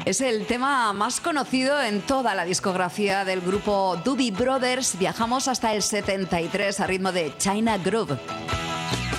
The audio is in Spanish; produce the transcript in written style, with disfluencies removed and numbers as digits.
Es el tema más conocido en toda la discografía del grupo Doobie Brothers. Viajamos hasta el 73 a ritmo de China Groove.